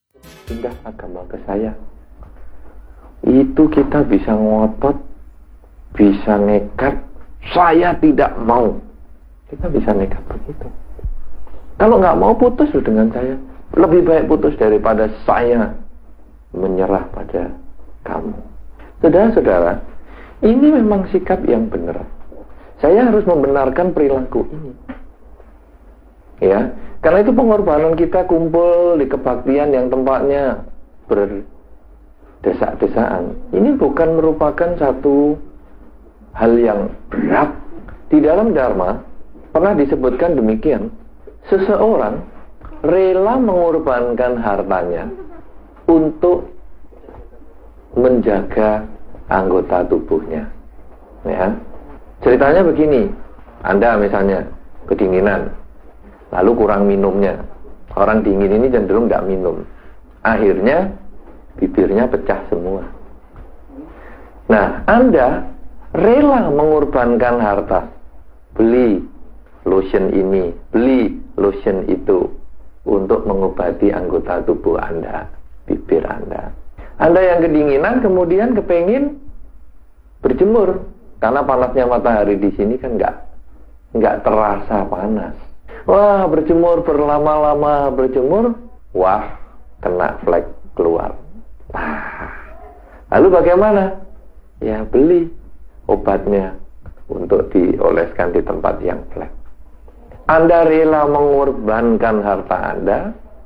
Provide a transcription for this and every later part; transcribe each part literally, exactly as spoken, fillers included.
pindah agama ke saya. Itu kita bisa ngotot, bisa nekat, saya tidak mau. Kita bisa nekat begitu. Kalau nggak mau putus dengan saya, lebih baik putus daripada saya menyerah pada kamu. Saudara-saudara, ini memang sikap yang benar. Saya harus membenarkan perilaku ini. Ya, karena itu pengorbanan kita kumpul di kebaktian yang tempatnya berdesak-desaan. Ini bukan merupakan satu hal yang berat. Di dalam Dharma pernah disebutkan demikian. Seseorang rela mengorbankan hartanya untuk menjaga anggota tubuhnya. Ya. Ceritanya begini, Anda misalnya kedinginan, lalu kurang minumnya. Orang dingin ini cenderung nggak minum. Akhirnya bibirnya pecah semua. Nah, Anda rela mengorbankan harta, beli lotion ini, beli lotion itu untuk mengobati anggota tubuh Anda, bibir Anda. Anda yang kedinginan kemudian kepengin berjemur. Karena panasnya matahari di sini kan nggak nggak terasa panas. Wah, berjemur berlama-lama berjemur, wah kena flek keluar. Ah. Lalu bagaimana? Ya beli obatnya untuk dioleskan di tempat yang flek. Anda rela mengorbankan harta Anda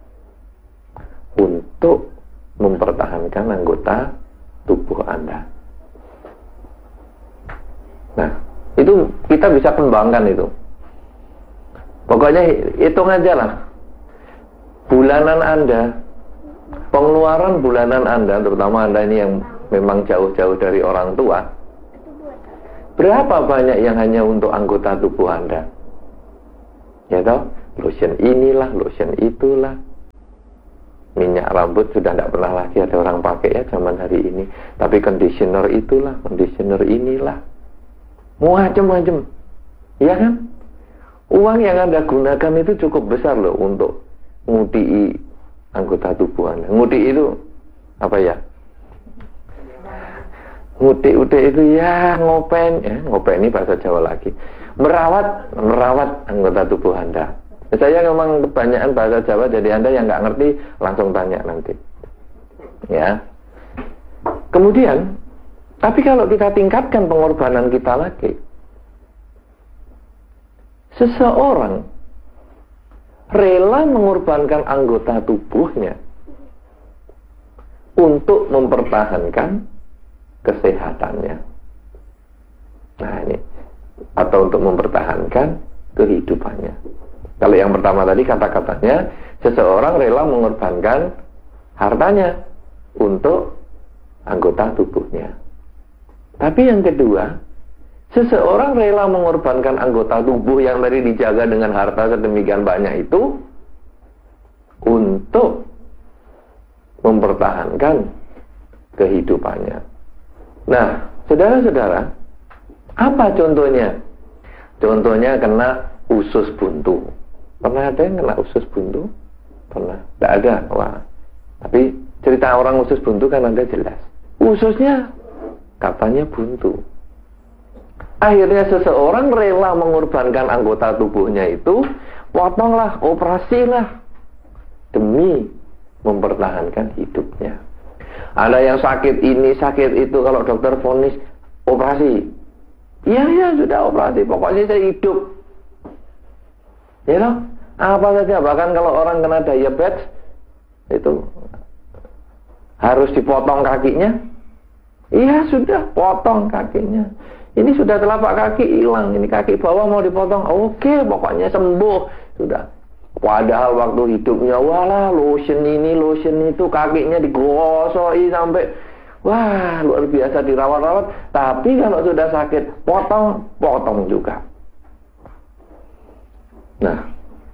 untuk mempertahankan anggota tubuh Anda. Nah, itu kita bisa kembangkan itu. Pokoknya hitung aja lah. Bulanan Anda, pengeluaran bulanan Anda, terutama Anda ini yang memang jauh-jauh dari orang tua, berapa banyak yang hanya untuk anggota tubuh Anda? Ya toh, lotion inilah, lotion itulah. Minyak rambut sudah tidak pernah lagi ada orang pakai ya zaman hari ini. Tapi conditioner itulah, conditioner inilah. Macam-macam, ya kan? Uang yang Anda gunakan itu cukup besar loh untuk ngutii anggota tubuh Anda. Ngutii itu apa ya? Nguti-uti itu ya ngopen, ya ngopen ini bahasa Jawa lagi. Merawat, merawat anggota tubuh Anda. Saya memang kebanyakan bahasa Jawa, jadi Anda yang nggak ngerti langsung tanya nanti. Ya. Kemudian. Tapi kalau kita tingkatkan pengorbanan kita lagi, seseorang rela mengorbankan anggota tubuhnya untuk mempertahankan kesehatannya. Nah ini, atau untuk mempertahankan kehidupannya. Kalau yang pertama tadi kata-katanya, seseorang rela mengorbankan hartanya untuk anggota tubuhnya. Tapi yang kedua, seseorang rela mengorbankan anggota tubuh yang tadi dijaga dengan harta sedemikian banyak itu untuk mempertahankan kehidupannya. Nah, saudara-saudara, apa contohnya? Contohnya kena usus buntu. Pernah ada yang kena usus buntu? Pernah? Tidak ada. Wah. Tapi cerita orang usus buntu kan ada jelas. Ususnya katanya buntu. Akhirnya seseorang rela mengorbankan anggota tubuhnya itu, potonglah, operasilah, demi mempertahankan hidupnya. Ada yang sakit ini, sakit itu, kalau dokter vonis operasi. Ya, ya sudah operasi, pokoknya saya hidup. Ya loh, apa saja, bahkan kalau orang kena diabetes, itu harus dipotong kakinya. Iya sudah, potong kakinya. Ini sudah telapak kaki hilang, ini kaki bawah mau dipotong. Oke, pokoknya sembuh. Sudah. Padahal waktu hidupnya, walah lotion ini, lotion itu, kakinya digosoi sampai, wah luar biasa dirawat-rawat. Tapi kalau sudah sakit, potong, potong juga. Nah,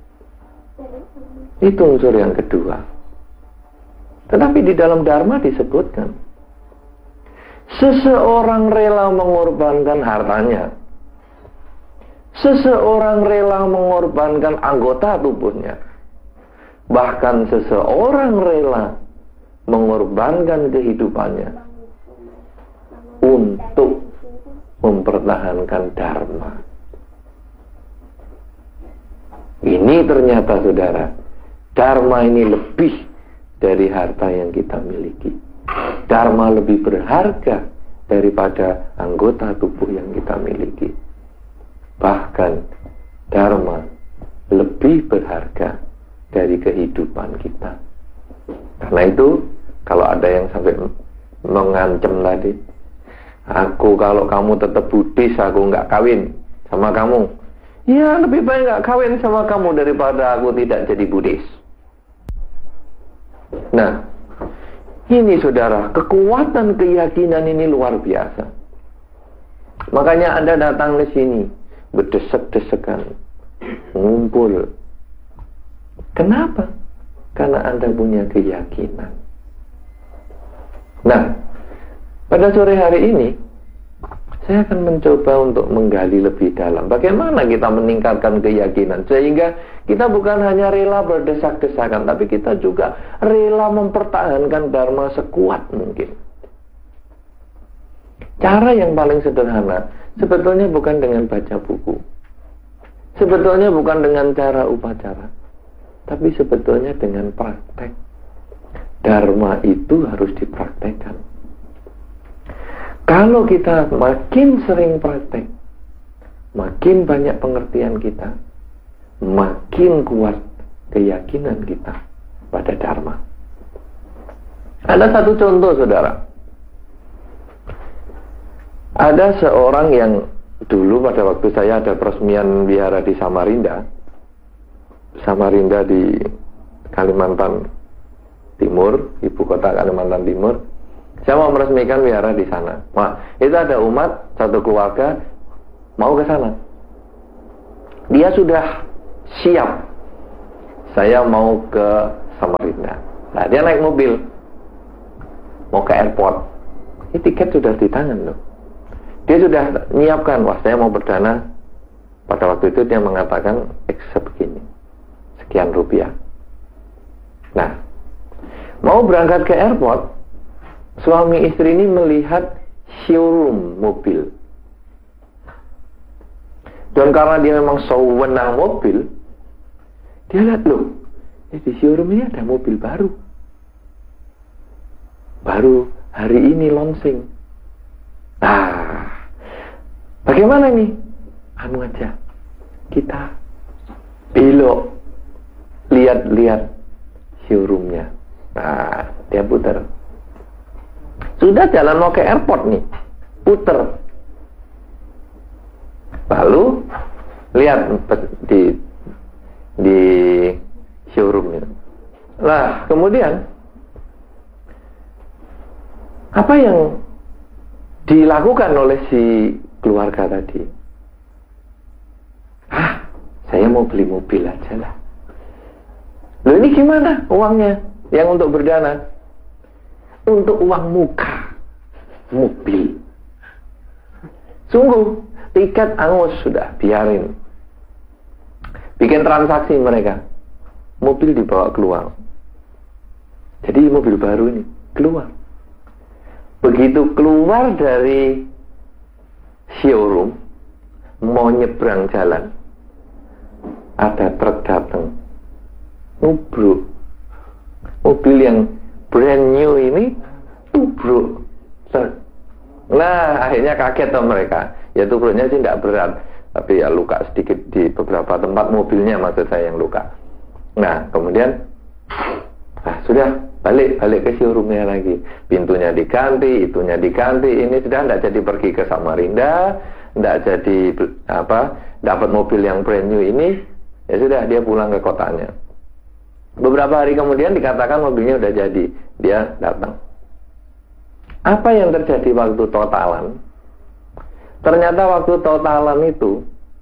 itu unsur yang kedua. Tetapi di dalam Dharma disebutkan, seseorang rela mengorbankan hartanya, seseorang rela mengorbankan anggota tubuhnya bahkan seseorang rela mengorbankan kehidupannya untuk mempertahankan dharma. Ini ternyata saudara, dharma ini lebih dari harta yang kita miliki. Dharma lebih berharga daripada anggota tubuh yang kita miliki. Bahkan dharma lebih berharga dari kehidupan kita. Karena itu, kalau ada yang sampai mengancam tadi, aku kalau kamu tetap Buddhis, aku nggak kawin sama kamu. Ya, lebih baik nggak kawin sama kamu daripada aku tidak jadi Buddhis. Nah, ini saudara, kekuatan keyakinan ini luar biasa. Makanya Anda datang ke sini berdesek-desekan, ngumpul. Kenapa? Karena Anda punya keyakinan. Nah, pada sore hari ini saya akan mencoba untuk menggali lebih dalam bagaimana kita meningkatkan keyakinan sehingga kita bukan hanya rela berdesak-desakan, tapi kita juga rela mempertahankan dharma sekuat mungkin. Cara yang paling sederhana sebetulnya bukan dengan baca buku, sebetulnya bukan dengan cara upacara, tapi sebetulnya dengan praktek. Dharma itu harus dipraktekkan. Kalau kita makin sering praktek, makin banyak pengertian kita, makin kuat keyakinan kita pada dharma. Ada satu contoh saudara. Ada seorang yang dulu pada waktu saya ada peresmian wihara di Samarinda. Samarinda di Kalimantan Timur, ibu kota Kalimantan Timur. Saya mau meresmikan wihara di sana. Nah, itu ada umat satu keluarga mau ke sana. Dia sudah siap. Saya mau ke Samarinda. Nah, dia naik mobil mau ke airport. Ini tiket sudah di tangan loh. Dia sudah menyiapkan, wah saya mau berdana. Pada waktu itu dia mengatakan X begini, sekian rupiah. Nah, mau berangkat ke airport, suami istri ini melihat showroom mobil. Dan karena dia memang sewenang mobil, dia lihat loh, eh, di showroom ini ada mobil baru. Baru hari ini launching. Nah, bagaimana nih? Anu aja, kita belok, lihat-lihat showroomnya. Nah, dia putar. Sudah jalan mau ke airport nih, puter. Lalu lihat di di showroomnya. Nah, kemudian apa yang dilakukan oleh si keluarga tadi? Ah, saya mau beli mobil aja lah. Loh, ini gimana uangnya yang untuk berdana? Untuk uang muka mobil. Sungguh, tiket angus sudah, biarin. Bikin transaksi mereka. Mobil dibawa keluar. Jadi mobil baru ini keluar. Begitu keluar dari showroom, mau nyebrang jalan, ada truk datang, nubruk. Mobil yang brand new ini tubruk. Nah, akhirnya kaget tuh mereka. Ya tubruknya sih tidak berat, tapi ya luka sedikit di beberapa tempat mobilnya, maksud saya yang luka. Nah, kemudian ah, sudah balik balik ke showroomnya lagi. Pintunya diganti, itunya diganti. Ini sudah tidak jadi pergi ke Samarinda, tidak jadi apa dapat mobil yang brand new ini. Ya sudah, dia pulang ke kotanya. Beberapa hari kemudian dikatakan mobilnya udah jadi. Dia datang. Apa yang terjadi waktu totalan? Ternyata waktu totalan itu,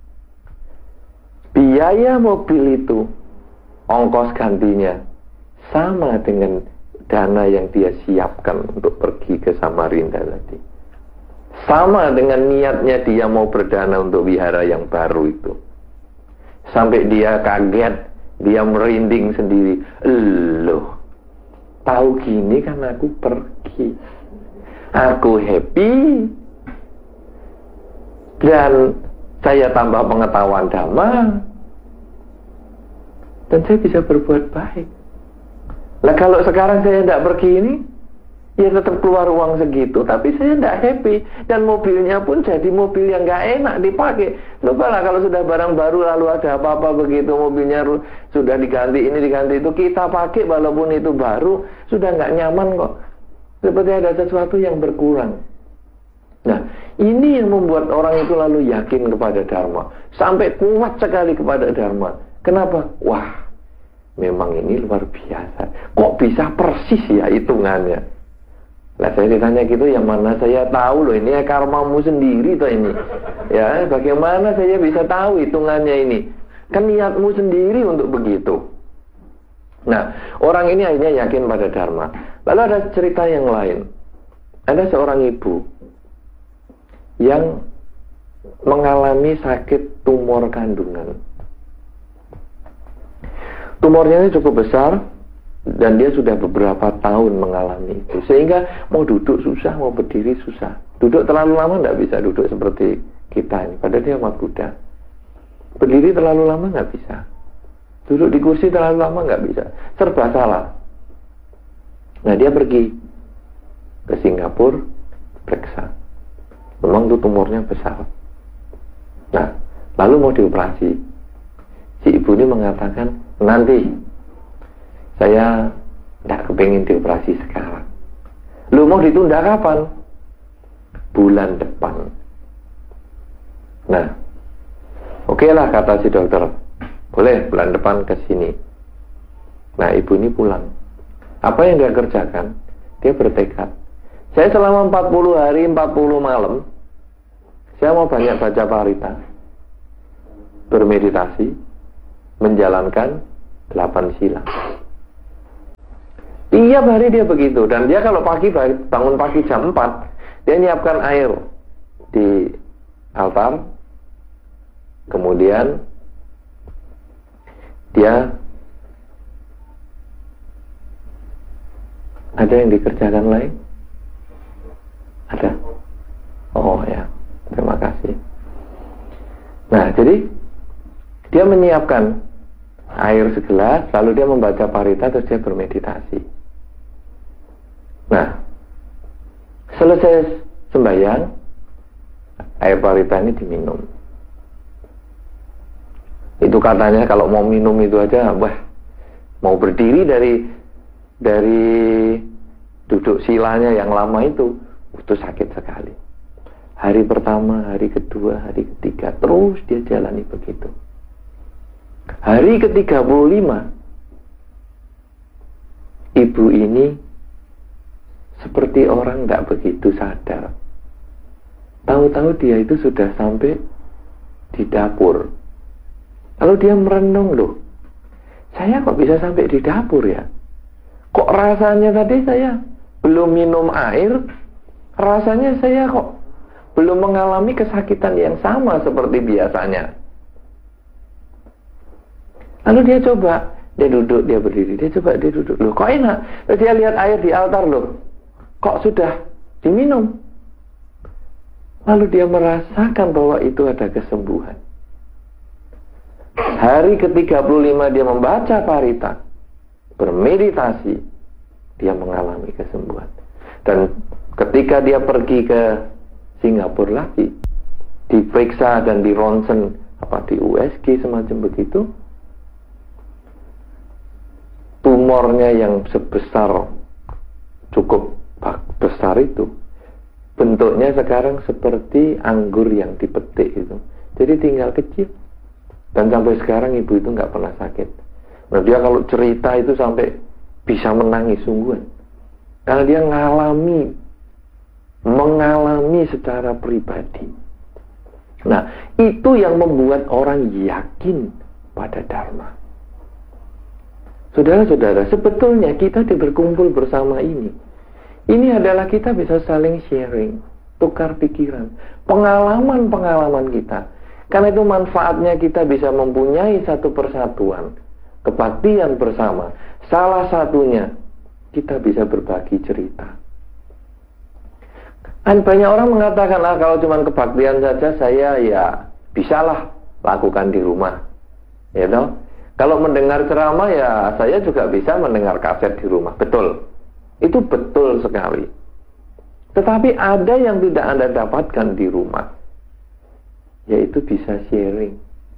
biaya mobil itu, ongkos gantinya sama dengan dana yang dia siapkan untuk pergi ke Samarinda tadi. Sama dengan niatnya dia mau berdana untuk wihara yang baru itu. Sampai dia kaget Dia merinding sendiri. Loh, tahu gini kan aku pergi. Aku happy. Dan saya tambah pengetahuan Dhamma. Dan saya bisa berbuat baik. Lah kalau sekarang saya tidak pergi ini, ya tetap keluar uang segitu, tapi saya tidak happy. Dan mobilnya pun jadi mobil yang nggak enak dipakai. Lupa lah kalau sudah barang baru lalu ada apa-apa begitu, mobilnya sudah diganti ini diganti itu, kita pakai walaupun itu baru, sudah nggak nyaman kok. Seperti ada sesuatu yang berkurang. Nah, ini yang membuat orang itu lalu yakin kepada Dharma, sampai kuat sekali kepada Dharma. Kenapa? Wah, memang ini luar biasa. Kok bisa persis ya hitungannya? Lah saya ditanya gitu, yang mana saya tahu loh, ini ya karmamu sendiri toh ini. Ya, bagaimana saya bisa tahu hitungannya ini? Kan niatmu sendiri untuk begitu. Nah, orang ini akhirnya yakin pada Dharma. Lalu ada cerita yang lain. Ada seorang ibu yang mengalami sakit tumor kandungan. Tumornya ini cukup besar dan dia sudah beberapa tahun mengalami itu, sehingga mau duduk susah, mau berdiri susah. Duduk terlalu lama tidak bisa duduk seperti kita ini, padahal dia umat Buddha. Berdiri terlalu lama nggak bisa, duduk di kursi terlalu lama nggak bisa, serba salah. Nah, dia pergi ke Singapura, periksa, memang itu tumornya besar. Nah, lalu mau dioperasi. Si ibu ini mengatakan, nanti saya tidak kepingin dioperasi sekarang. Lu mau ditunda kapan? Bulan depan. Nah, oke lah kata si dokter, boleh bulan depan ke sini. Nah, ibu ini pulang. Apa yang dia kerjakan? Dia bertekad, saya selama empat puluh hari, empat puluh malam, saya mau banyak baca parita, bermeditasi, menjalankan delapan sila. Tiap hari dia begitu. Dan dia kalau pagi, bangun pagi jam empat, dia nyiapkan air di altar. Kemudian dia ada yang dikerjakan lain? Ada? Oh ya, terima kasih. Nah, jadi dia menyiapkan air segelas, lalu dia membaca parita, terus dia bermeditasi. Nah, selesai sembahyang, air parita ini diminum. Itu katanya kalau mau minum itu aja, wah, mau berdiri dari dari duduk silanya yang lama itu, itu sakit sekali. Hari pertama, hari kedua, hari ketiga, terus dia jalani begitu. Hari ke tiga puluh lima, ibu ini seperti orang tidak begitu sadar. Tahu-tahu dia itu sudah sampai di dapur. Lalu dia merenung, loh, saya kok bisa sampai di dapur ya? Kok rasanya tadi saya belum minum air, rasanya saya kok belum mengalami kesakitan yang sama seperti biasanya. Lalu dia coba, dia duduk, dia berdiri, dia coba, dia duduk. Loh, kok enak? Lalu dia lihat air di altar, loh, kok sudah diminum? Lalu dia merasakan bahwa itu ada kesembuhan. Hari ke tiga puluh lima dia membaca parita, bermeditasi, dia mengalami kesembuhan. Dan ketika dia pergi ke Singapura lagi, diperiksa dan di ronsen, apa di U S G semacam begitu, tumornya yang sebesar, cukup besar itu, bentuknya sekarang seperti anggur yang dipetik itu. Jadi tinggal kecil. Dan sampai sekarang ibu itu nggak pernah sakit. Nah, dia kalau cerita itu sampai bisa menangis sungguhan. Karena dia ngalami, mengalami secara pribadi. Nah, itu yang membuat orang yakin pada Dharma. Saudara-saudara, sebetulnya kita berkumpul bersama ini, ini adalah kita bisa saling sharing, tukar pikiran, pengalaman-pengalaman kita. Karena itu manfaatnya kita bisa mempunyai satu persatuan, kebaktian bersama, salah satunya kita bisa berbagi cerita. Dan banyak orang mengatakan, ah kalau cuma kebaktian saja saya ya bisalah lakukan di rumah, ya toh. Kalau mendengar ceramah ya saya juga bisa mendengar kaset di rumah. Betul, itu betul sekali. Tetapi ada yang tidak Anda dapatkan di rumah, yaitu bisa sharing.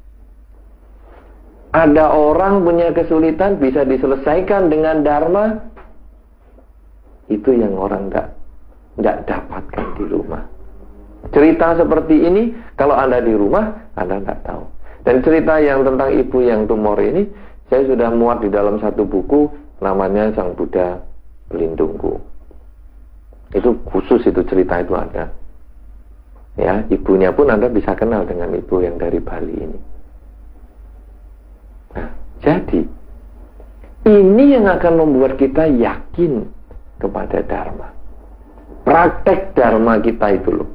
Ada orang punya kesulitan bisa diselesaikan dengan dharma, itu yang orang tidak tidak dapatkan di rumah. Cerita seperti ini kalau Anda di rumah Anda tidak tahu. Dan cerita yang tentang ibu yang tumor ini saya sudah muat di dalam satu buku, namanya Sang Buddha Pelindungku. Itu khusus, itu cerita itu ada. Ya, ibunya pun Anda bisa kenal dengan ibu yang dari Bali ini. Nah, jadi ini yang akan membuat kita yakin kepada dharma. Praktek dharma kita itu loh.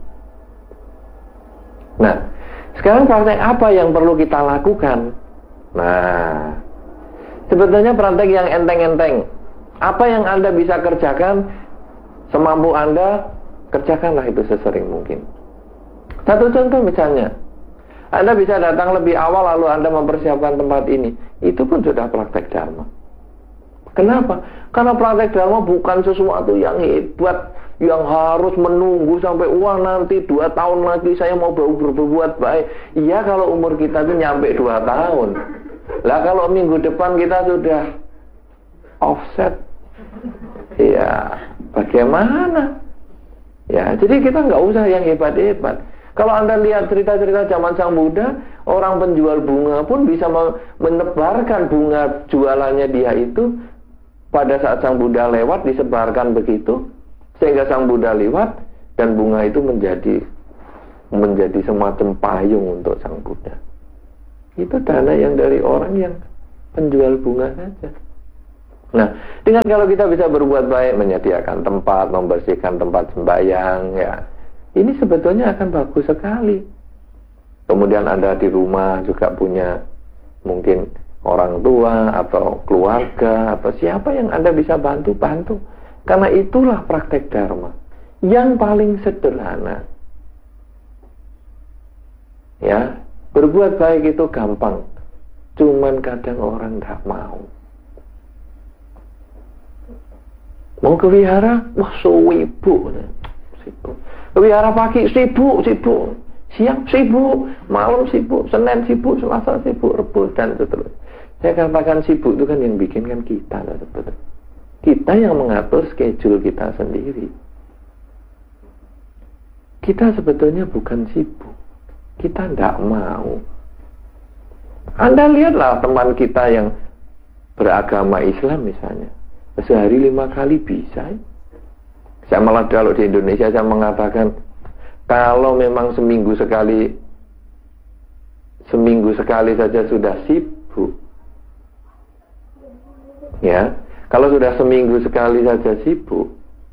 Nah, sekarang praktek apa yang perlu kita lakukan? Nah, sebetulnya praktek yang enteng-enteng. Apa yang Anda bisa kerjakan, semampu Anda, kerjakanlah itu sesering mungkin. Satu contoh misalnya, Anda bisa datang lebih awal lalu Anda mempersiapkan tempat ini. Itu pun sudah praktek dharma. Kenapa? Karena praktek dharma bukan sesuatu yang hebat, yang harus menunggu sampai wah nanti dua tahun lagi saya mau ber berbuat baik. Iya kalau umur kita itu nyampe dua tahun. Lah kalau minggu depan kita sudah offset, ya bagaimana? Ya jadi kita nggak usah yang hebat-hebat. Kalau Anda lihat cerita-cerita zaman Sang Buddha, orang penjual bunga pun bisa menebarkan bunga jualannya dia itu. Pada saat Sang Buddha lewat disebarkan begitu, sehingga Sang Buddha lewat dan bunga itu menjadi menjadi semacam payung untuk Sang Buddha. Itu dana yang dari orang yang penjual bunga saja. Nah, dengan kalau kita bisa berbuat baik, menyediakan tempat, membersihkan tempat sembahyang, ya, ini sebetulnya akan bagus sekali. Kemudian Anda di rumah juga punya mungkin orang tua atau keluarga atau siapa yang Anda bisa bantu, bantu. Karena itulah praktek dharma yang paling sederhana. Ya, berbuat baik itu gampang, cuman kadang orang tidak mau. Mau ke wihara, wah sibuk, sibuk. Ke wihara pagi sibuk, sibuk. Siang sibuk, malam sibuk, Senin sibuk, Selasa sibuk, Rabu dan seterusnya. Saya katakan sibuk itu kan yang bikin kan kita lah sebetulnya. Kita yang mengatur schedule kita sendiri. Kita sebetulnya bukan sibuk, kita tidak mau. Anda lihatlah teman kita yang beragama Islam misalnya, sehari lima kali bisa. Saya malah kalau di Indonesia saya mengatakan, kalau memang seminggu sekali, seminggu sekali saja sudah sibuk. Ya, kalau sudah seminggu sekali saja sibuk,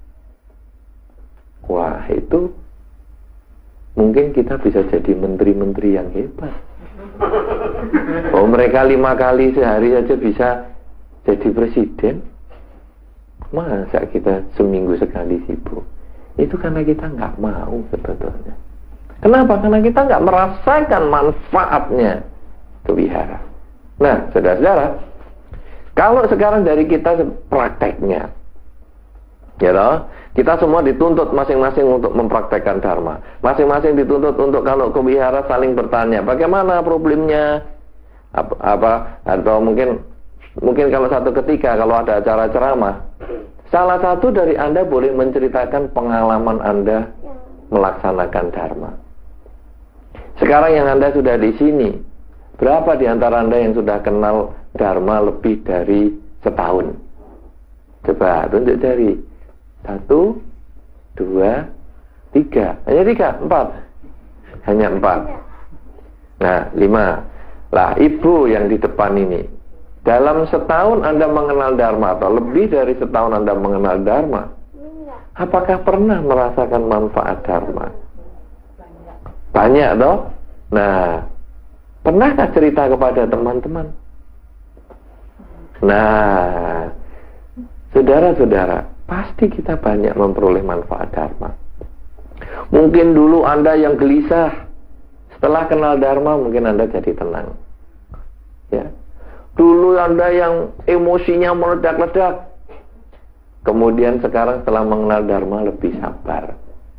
wah itu mungkin kita bisa jadi menteri-menteri yang hebat. Oh, mereka lima kali sehari saja bisa jadi presiden. Masa kita seminggu sekali sibuk? Itu karena kita nggak mau sebetulnya. Kenapa? Karena kita nggak merasakan manfaatnya ke wihara. Nah, saudara-saudara, kalau sekarang dari kita prakteknya, ya toh, kita semua dituntut masing-masing untuk mempraktekkan dharma. Masing-masing dituntut untuk kalau ke wihara saling bertanya, bagaimana problemnya? Apa, apa atau mungkin mungkin kalau satu ketika kalau ada acara ceramah, salah satu dari Anda boleh menceritakan pengalaman Anda melaksanakan dharma. Sekarang yang Anda sudah di sini, berapa di antara Anda yang sudah kenal dharma lebih dari setahun? Coba tunjuk jari. Satu, dua, tiga. Hanya tiga, empat. Hanya empat. Nah, lima. Lah, ibu yang di depan ini, dalam setahun Anda mengenal dharma atau lebih dari setahun Anda mengenal dharma, apakah pernah merasakan manfaat dharma? Banyak toh? Nah, pernahkah cerita kepada teman-teman? Nah, saudara-saudara, pasti kita banyak memperoleh manfaat dharma. Mungkin dulu Anda yang gelisah, setelah kenal dharma mungkin Anda jadi tenang. Ya. Dulu Anda yang emosinya meledak-ledak, kemudian sekarang setelah mengenal dharma lebih sabar.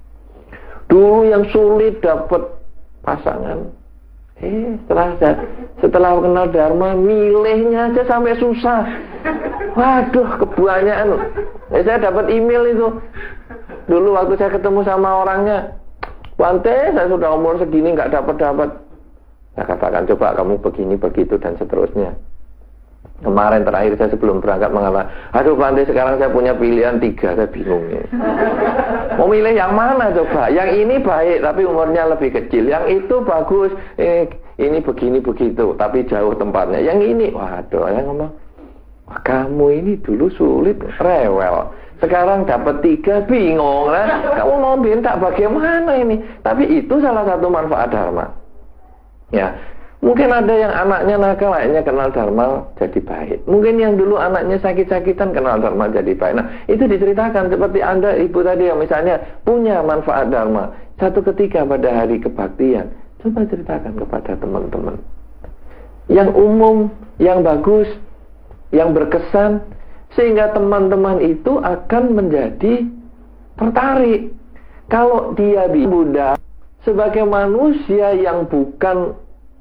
Dulu yang sulit dapat pasangan, eh setelah setelah kenal dharma milihnya aja sampai susah. Waduh, kebanyakan. Eh, saya dapat email itu. Dulu waktu saya ketemu sama orangnya, Bante, saya sudah umur segini nggak dapat-dapat. Saya katakan, coba kamu begini begitu dan seterusnya. Kemarin terakhir saya sebelum berangkat mengatakan, aduh Bante, sekarang saya punya pilihan tiga, saya bingung ya. Mau milih yang mana coba? Yang ini baik tapi umurnya lebih kecil, yang itu bagus, eh, ini begini begitu tapi jauh tempatnya. Yang ini, waduh, saya ngomong, wah, kamu ini dulu sulit, rewel. Sekarang dapat tiga, bingung lah. Kamu mau minta bagaimana ini? Tapi itu salah satu manfaat dharma. Ya, mungkin ada yang anaknya nakal, akhirnya kenal dharma jadi baik. Mungkin yang dulu anaknya sakit-sakitan kenal dharma jadi baik. Nah, itu diceritakan seperti Anda ibu tadi yang misalnya punya manfaat dharma. Satu ketika pada hari kebaktian, coba ceritakan kepada teman-teman. Yang umum, yang bagus, yang berkesan, sehingga teman-teman itu akan menjadi tertarik. Kalau dia Buddha sebagai manusia yang bukan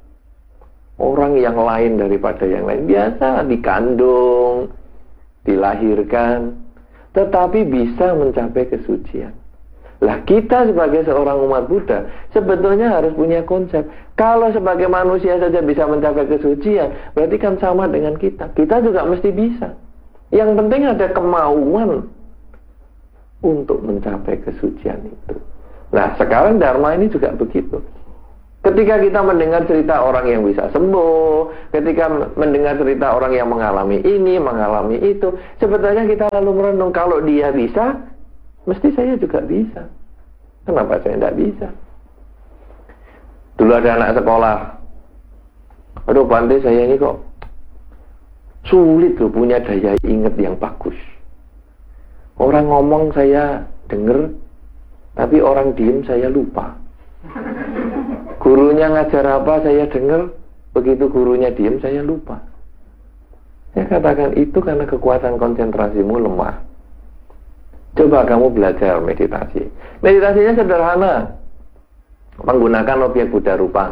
orang yang lain daripada yang lain, biasa dikandung, dilahirkan, tetapi bisa mencapai kesucian. Lah kita sebagai seorang umat Buddha sebetulnya harus punya konsep. Kalau sebagai manusia saja bisa mencapai kesucian, berarti kan sama dengan kita. Kita juga mesti bisa. Yang penting ada kemauan untuk mencapai kesucian itu. Nah, sekarang dharma ini juga begitu. Ketika kita mendengar cerita orang yang bisa sembuh, ketika mendengar cerita orang yang mengalami ini, mengalami itu, sebetulnya kita lalu merenung, kalau dia bisa, mesti saya juga bisa. Kenapa saya tidak bisa? Dulu ada anak sekolah, aduh Bante, saya ini kok sulit loh punya daya ingat yang bagus. Orang ngomong saya denger, tapi orang diem saya lupa. Gurunya ngajar apa saya dengar, begitu gurunya diem saya lupa. Saya katakan itu karena kekuatan konsentrasimu lemah. Coba kamu belajar meditasi. Meditasinya sederhana, menggunakan objek Buddha Rupang.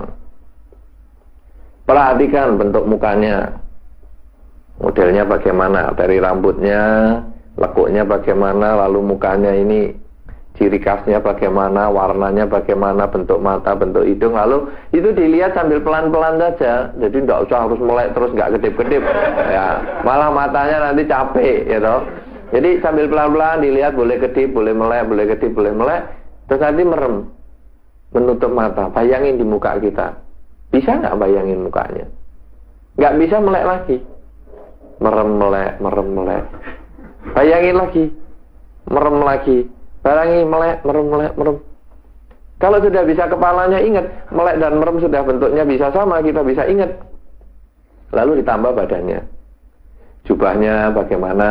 Perhatikan bentuk mukanya, modelnya bagaimana, dari rambutnya, lekuknya bagaimana, lalu mukanya ini ciri khasnya bagaimana, warnanya bagaimana, bentuk mata, bentuk hidung, lalu itu dilihat sambil pelan-pelan saja. Jadi tidak usah harus melek terus, nggak kedip-kedip ya, malah matanya nanti capek ya toh. Jadi sambil pelan-pelan dilihat, boleh kedip, boleh melek, boleh kedip, boleh melek, terus nanti merem, menutup mata, bayangin di muka kita. Bisa nggak bayangin mukanya? Nggak bisa melek lagi, merem melek, merem melek, bayangin lagi, merem lagi, barangi melek, merem melek, merem. Kalau sudah bisa kepalanya ingat, melek dan merem sudah bentuknya bisa sama, kita bisa ingat. Lalu ditambah badannya, jubahnya bagaimana,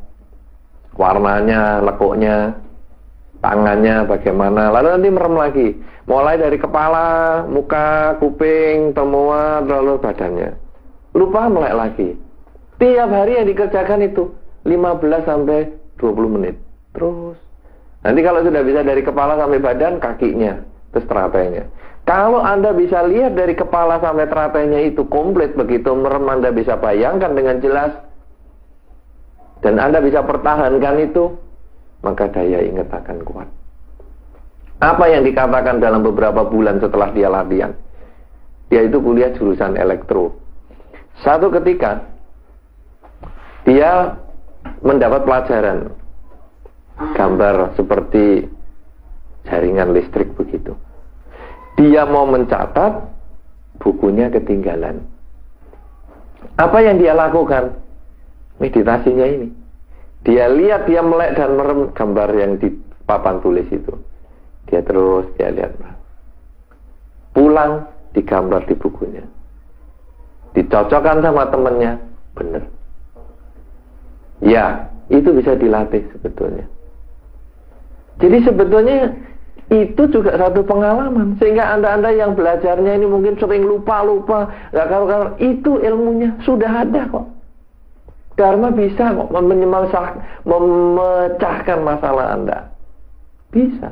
warnanya, lekuknya, tangannya bagaimana, lalu nanti merem lagi, mulai dari kepala, muka, kuping, semua, lalu badannya. Lupa melek lagi. Tiap hari yang dikerjakan itu lima belas sampai dua puluh menit. Terus nanti kalau sudah bisa dari kepala sampai badan, kakinya, terus teratainya. Kalau Anda bisa lihat dari kepala sampai teratainya itu komplit, begitu merem Anda bisa bayangkan dengan jelas, dan Anda bisa pertahankan itu, maka daya ingat akan kuat. Apa yang dikatakan dalam beberapa bulan setelah dia latihan? Dia itu kuliah jurusan elektro. Satu ketika dia mendapat pelajaran gambar seperti jaringan listrik begitu. Dia mau mencatat, bukunya ketinggalan. Apa yang dia lakukan? Meditasinya ini. Dia lihat, dia melek dan merem gambar yang di papan tulis itu. Dia terus, dia lihat. Pulang, digambar di bukunya. Dicocokkan sama temannya, benar. Ya, itu bisa dilatih sebetulnya. Jadi sebetulnya itu juga satu pengalaman. Sehingga Anda-Anda yang belajarnya ini mungkin sering lupa-lupa, gak karu-karu, itu ilmunya sudah ada kok. Dharma bisa kok memecahkan masalah Anda. Bisa.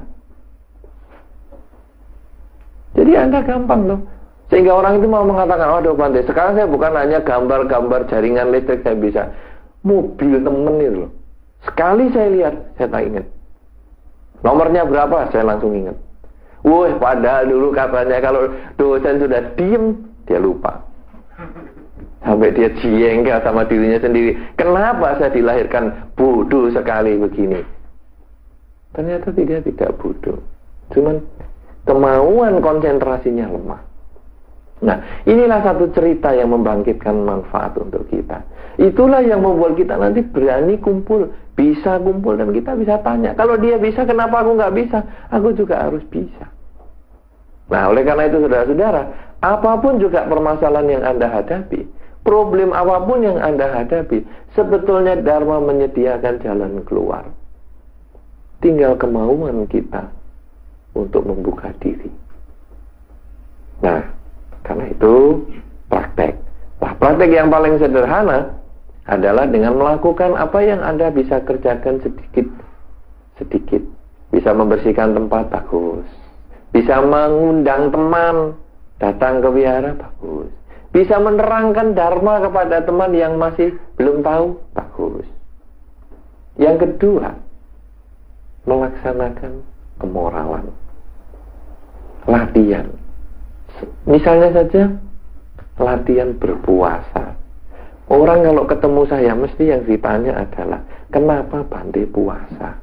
Jadi Anda gampang loh. Sehingga orang itu mau mengatakan, waduh Bante, sekarang saya bukan hanya gambar-gambar jaringan listrik saya bisa. Mobil temen itu loh. Sekali saya lihat, saya tak ingat. Nomornya berapa, saya langsung ingat. Wah, padahal dulu katanya kalau dosen sudah diem, dia lupa. Sampai dia jengkel sama dirinya sendiri. Kenapa saya dilahirkan bodoh sekali begini? Ternyata dia tidak bodoh. Cuman kemauan konsentrasinya lemah. Nah, inilah satu cerita yang membangkitkan manfaat untuk kita. Itulah yang membuat kita nanti berani kumpul, bisa kumpul, dan kita bisa tanya. Kalau dia bisa, kenapa aku nggak bisa? Aku juga harus bisa. Nah, oleh karena itu saudara-saudara, apapun juga permasalahan yang Anda hadapi, problem apapun yang Anda hadapi, sebetulnya Dharma menyediakan jalan keluar. Tinggal kemauan kita untuk membuka diri. Nah, karena itu praktek. Nah, praktek yang paling sederhana adalah dengan melakukan apa yang Anda bisa kerjakan sedikit-sedikit. Bisa membersihkan tempat, bagus. Bisa mengundang teman datang ke wihara, bagus. Bisa menerangkan dharma kepada teman yang masih belum tahu, bagus. Yang kedua, melaksanakan kemoralan. Latihan. Misalnya saja latihan berpuasa. Orang kalau ketemu saya mesti yang ditanya adalah, kenapa Bante puasa?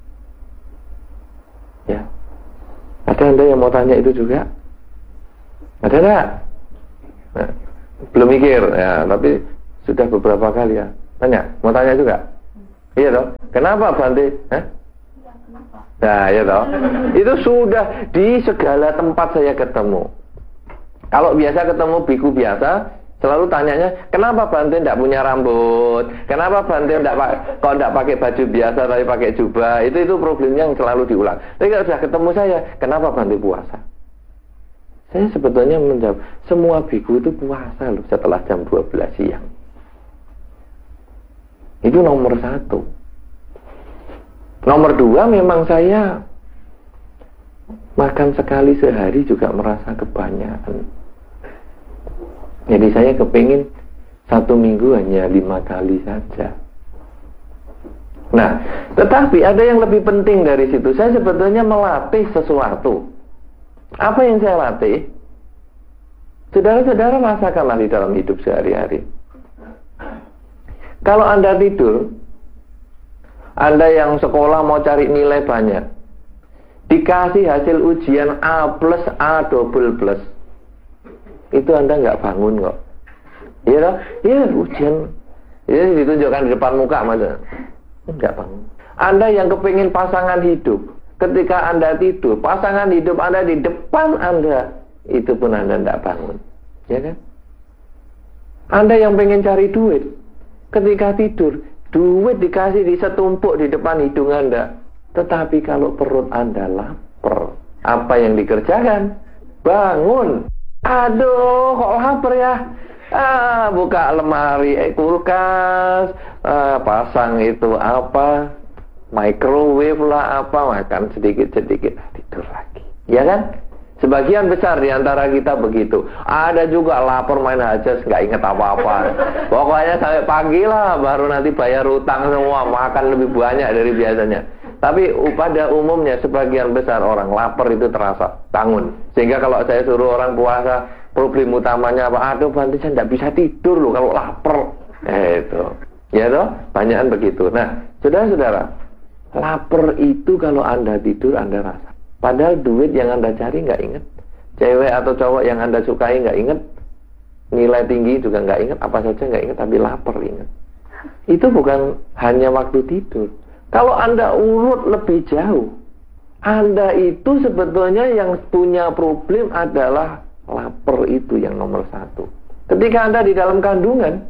Ya, ada Anda yang mau tanya itu juga? Ada enggak? Nah, belum mikir ya, tapi sudah beberapa kali ya. Tanya, mau tanya juga? Iya toh? Kenapa Bante? Hah? Nah, ya toh. Itu sudah di segala tempat saya ketemu. Kalau biasa ketemu biku biasa, selalu tanyanya, kenapa Bante tidak punya rambut? Kenapa Bante tidak kok tidak pakai baju biasa tapi pakai jubah? Itu itu problemnya yang selalu diulang. Tapi kalau sudah ketemu saya, kenapa Bante puasa? Saya sebetulnya menjawab, semua biku itu puasa loh setelah jam dua belas siang. Itu nomor satu. Nomor dua, memang saya makan sekali sehari juga merasa kebanyakan. Jadi saya kepingin satu minggu hanya lima kali saja. Nah, tetapi ada yang lebih penting dari situ. Saya sebetulnya melatih sesuatu. Apa yang saya latih? Saudara-saudara, rasakanlah di dalam hidup sehari-hari. Kalau Anda tidur, Anda yang sekolah mau cari nilai banyak, dikasih hasil ujian A plus A double plus, itu Anda nggak bangun kok. Iya toh? Iya, ujian. Ini ditunjukkan di depan muka masa. Nggak bangun. Anda yang kepingin pasangan hidup, ketika Anda tidur, pasangan hidup Anda di depan Anda, itu pun Anda nggak bangun. Ya kan? Anda yang pengen cari duit, ketika tidur, duit dikasih di setumpuk di depan hidung Anda. Tetapi kalau perut Anda lapar, apa yang dikerjakan? Bangun. Aduh, kok lapar ya? Ah, buka lemari, eh, kulkas, ah, pasang itu apa, microwave lah apa, makan sedikit-sedikit, tidur lagi. Ya kan? Sebagian besar di antara kita begitu. Ada juga lapar main hajas, nggak inget apa-apa. Pokoknya sampai pagi lah, baru nanti bayar utang semua, makan lebih banyak dari biasanya. Tapi pada umumnya sebagian besar orang lapar itu terasa bangun. Sehingga kalau saya suruh orang puasa, problem utamanya apa? Aduh Bante, saya tidak bisa tidur loh kalau lapar. Eh, itu, ya toh, banyakan begitu. Nah, saudara-saudara, lapar itu kalau Anda tidur Anda rasa. Padahal duit yang Anda cari nggak inget, cewek atau cowok yang Anda sukai nggak inget, nilai tinggi juga nggak inget, apa saja nggak inget, tapi lapar inget. Itu bukan hanya waktu tidur. Kalau Anda urut lebih jauh, Anda itu sebetulnya yang punya problem adalah lapar, itu yang nomor satu. Ketika Anda di dalam kandungan,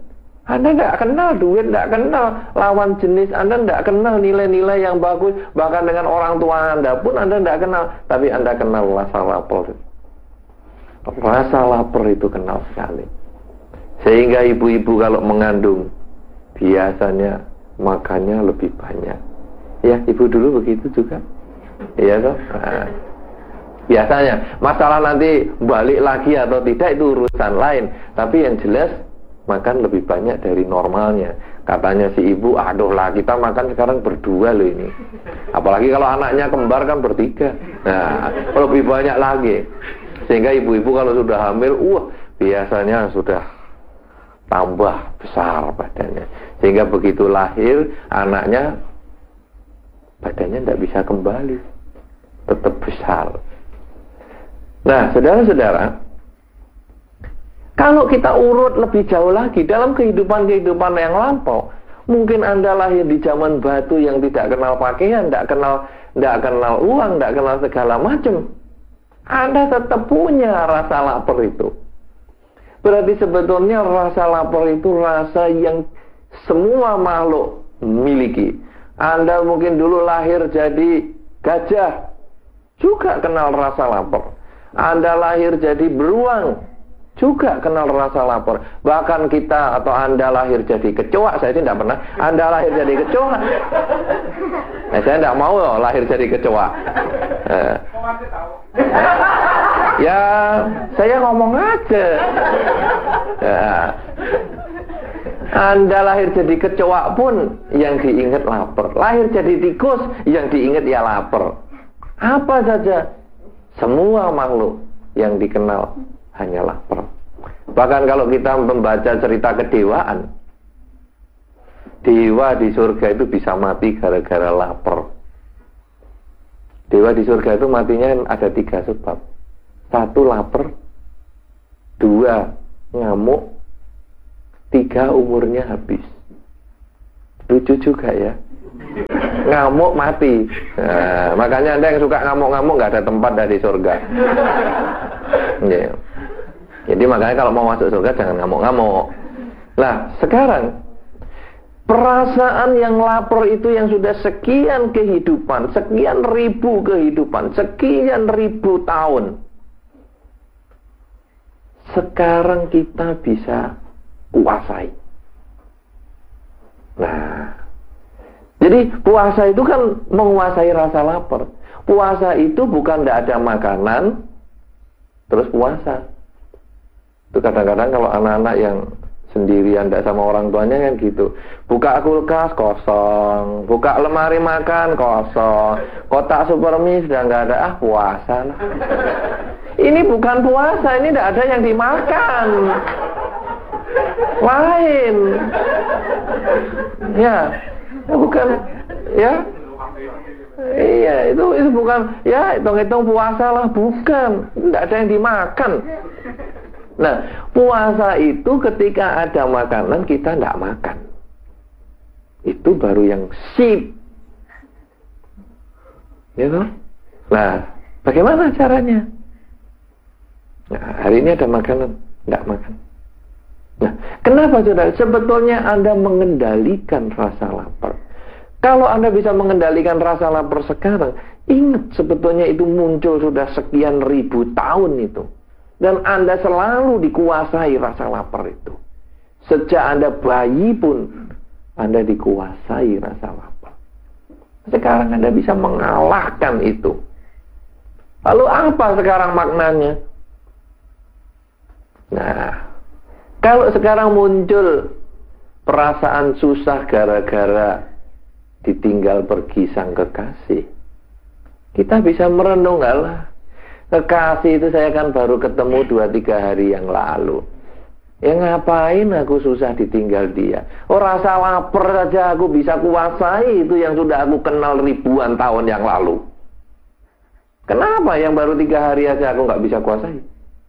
Anda tidak kenal duit, tidak kenal lawan jenis, Anda tidak kenal nilai-nilai yang bagus, bahkan dengan orang tua Anda pun Anda tidak kenal, tapi Anda kenal rasa lapar. Rasa lapar itu kenal sekali. Sehingga ibu-ibu kalau mengandung biasanya makannya lebih banyak. Ya, ibu dulu begitu juga. Iya toh? Nah, biasanya masalah nanti balik lagi atau tidak itu urusan lain, tapi yang jelas makan lebih banyak dari normalnya. Katanya si ibu, aduh lah kita makan sekarang berdua loh ini. Apalagi kalau anaknya kembar kan bertiga. Nah, lebih banyak lagi. Sehingga ibu-ibu kalau sudah hamil, wah biasanya sudah tambah besar badannya. Sehingga begitu lahir anaknya, badannya tidak bisa kembali, tetap besar. Nah, saudara-saudara, kalau kita urut lebih jauh lagi dalam kehidupan-kehidupan yang lampau, mungkin Anda lahir di zaman batu yang tidak kenal pakaian, tidak kenal, tidak kenal uang, tidak kenal segala macam. Anda tetap punya rasa lapar itu. Berarti sebetulnya rasa lapar itu rasa yang semua makhluk miliki. Anda mungkin dulu lahir jadi gajah, juga kenal rasa lapar. Anda lahir jadi beruang, juga kenal rasa lapar. Bahkan kita atau Anda lahir jadi kecoa, saya sih tidak pernah. Anda lahir jadi kecoa, eh, saya tidak mau loh lahir jadi kecoa. Eh. Ya, saya ngomong aja. Ya. Anda lahir jadi kecoa pun yang diingat lapar. Lahir jadi tikus yang diingat ya lapar. Apa saja, semua makhluk yang dikenal hanya lapar. Bahkan kalau kita membaca cerita kedewaan, dewa di surga itu bisa mati gara-gara lapar. Dewa di surga itu matinya ada tiga sebab. Satu, lapar. Dua, ngamuk. Tiga, umurnya habis. Lucu juga ya. Ngamuk mati. Nah, makanya Anda yang suka ngamuk-ngamuk gak ada tempat dari surga. Yeah. Jadi makanya kalau mau masuk surga jangan ngamuk-ngamuk. Nah, sekarang perasaan yang lapar itu yang sudah sekian kehidupan, sekian ribu kehidupan, sekian ribu tahun, sekarang kita bisa kuasai. Nah, jadi puasa itu kan menguasai rasa lapar. Puasa itu bukan tidak ada makanan terus puasa. Itu kadang-kadang kalau anak-anak yang sendirian tidak sama orang tuanya kan gitu. Buka kulkas kosong, buka lemari makan kosong, kotak supermi sudah nggak ada, ah puasa lah. Ini bukan puasa, ini tidak ada yang dimakan. Lain. Ya, bukan, ya. Iya, itu itu bukan, ya hitung-hitung puasa lah, bukan. Tidak ada yang dimakan. Nah, puasa itu ketika ada makanan kita tidak makan. Itu baru yang sip. Ya toh? Nah, bagaimana caranya? Nah, hari ini ada makanan, tidak makan. Nah, kenapa saudara? Sebetulnya Anda mengendalikan rasa lapar. Kalau Anda bisa mengendalikan rasa lapar sekarang, ingat sebetulnya itu muncul sudah sekian ribu tahun itu. Dan Anda selalu dikuasai rasa lapar itu. Sejak Anda bayi pun Anda dikuasai rasa lapar. Sekarang Anda bisa mengalahkan itu. Lalu apa sekarang maknanya? Nah, kalau sekarang muncul perasaan susah gara-gara ditinggal pergi sang kekasih, kita bisa merenung, alah, kekasih itu saya kan baru ketemu dua tiga hari yang lalu. Ya ngapain aku susah ditinggal dia? Oh, rasa lapar saja aku bisa kuasai itu yang sudah aku kenal ribuan tahun yang lalu. Kenapa yang baru tiga hari aja aku nggak bisa kuasai?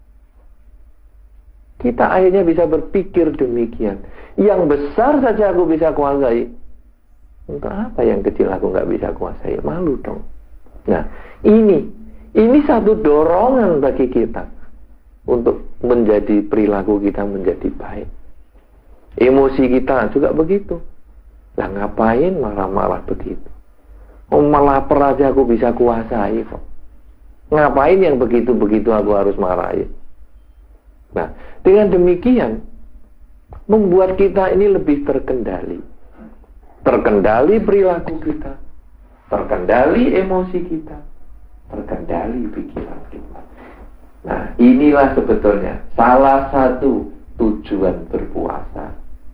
Kita akhirnya bisa berpikir demikian. Yang besar saja aku bisa kuasai, untuk apa yang kecil aku nggak bisa kuasai? Malu dong. Nah, ini ini satu dorongan bagi kita untuk menjadi perilaku kita menjadi baik. Emosi kita juga begitu. Lah ngapain marah-marah begitu? Oh, malah lapar aja aku bisa kuasai kok. Ngapain yang begitu-begitu aku harus marahin? Nah, dengan demikian membuat kita ini lebih terkendali. Terkendali perilaku kita, terkendali emosi kita, terkendali pikiran kita. Nah, inilah sebetulnya salah satu tujuan berpuasa.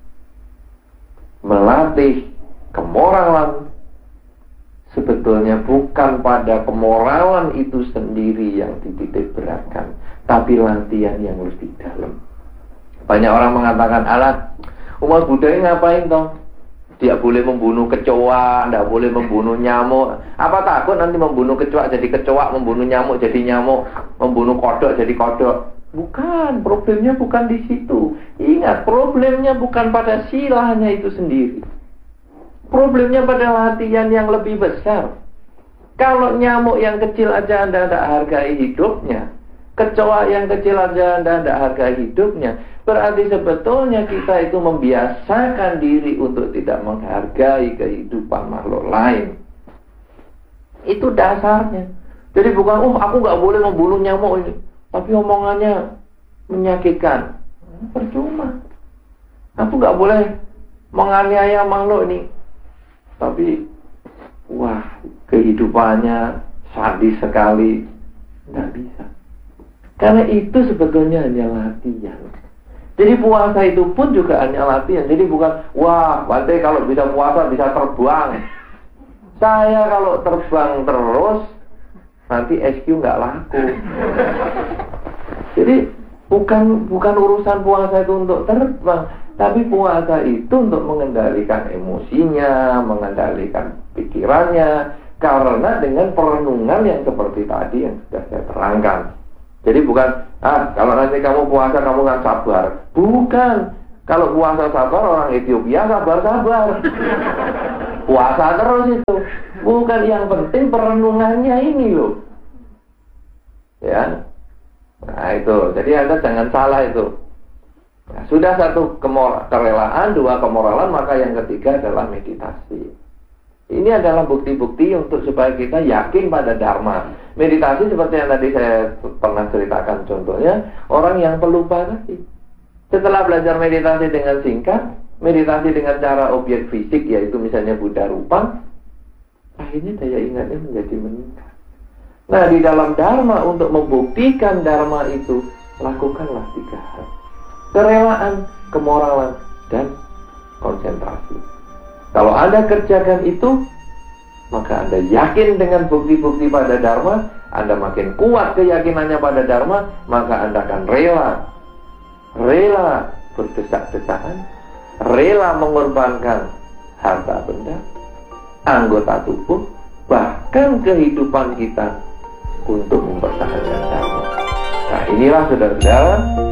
Melatih kemoralan. Sebetulnya bukan pada kemoralan itu sendiri yang dititik beratkan, tapi latihan yang lebih dalam. Banyak orang mengatakan, alat umat Buddha ngapain toh? Dia boleh membunuh kecoa, tidak boleh membunuh nyamuk. Apa takut nanti membunuh kecoa jadi kecoa, membunuh nyamuk jadi nyamuk, membunuh kodok jadi kodok? Bukan, problemnya bukan di situ. Ingat, problemnya bukan pada silanya itu sendiri. Problemnya pada latihan yang lebih besar. Kalau nyamuk yang kecil aja Anda tidak hargai hidupnya, kecoa yang kecil aja Anda tidak hargai hidupnya, berarti sebetulnya kita itu membiasakan diri untuk tidak menghargai kehidupan makhluk lain. Itu dasarnya. Jadi bukan, oh aku nggak boleh membunuh nyamuk ini, tapi omongannya menyakitkan. Percuma. Aku nggak boleh menganiaya makhluk ini, tapi wah, kehidupannya sadis sekali. Nggak bisa. Karena itu sebetulnya hanya latihan. Jadi puasa itu pun juga hanya latihan. Jadi bukan, wah, Bante kalau bisa puasa bisa terbang. Saya kalau terbang terus, nanti S Q nggak laku. Jadi bukan bukan urusan puasa itu untuk terbang, tapi puasa itu untuk mengendalikan emosinya, mengendalikan pikirannya, karena dengan perenungan yang seperti tadi yang sudah saya terangkan. Jadi bukan, ah kalau nanti kamu puasa kamu kan sabar. Bukan, kalau puasa sabar orang Ethiopia sabar-sabar. Puasa terus itu. Bukan, yang penting perenungannya ini loh. Ya. Nah itu, jadi Anda jangan salah itu. Nah, sudah satu kemor- kerelaan, dua kemoralan, maka yang ketiga adalah meditasi. Ini adalah bukti-bukti untuk supaya kita yakin pada Dharma. Meditasi seperti yang tadi saya pernah ceritakan contohnya, orang yang pelupa tadi. Setelah belajar meditasi dengan singkat, meditasi dengan cara objek fisik, yaitu misalnya Buddha rupa, akhirnya daya ingatnya menjadi meningkat. Nah, di dalam Dharma, untuk membuktikan Dharma itu, lakukanlah tiga hal: kerelaan, kemoralan, dan konsentrasi. Kalau Anda kerjakan itu, maka Anda yakin dengan bukti-bukti pada Dharma, Anda makin kuat keyakinannya pada Dharma, maka Anda akan rela, rela berdesak-desakan, rela mengorbankan harta benda, anggota tubuh, bahkan kehidupan kita untuk mempertahankan Dharma. Nah, inilah saudara-saudara